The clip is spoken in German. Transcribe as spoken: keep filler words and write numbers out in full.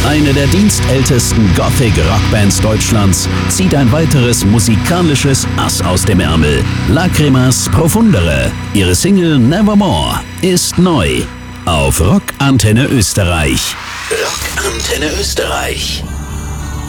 Eine der dienstältesten Gothic-Rockbands Deutschlands zieht ein weiteres musikalisches Ass aus dem Ärmel. Lacrimas Profundere. Ihre Single Nevermore ist neu auf Rock Antenne Österreich. Rock Antenne Österreich.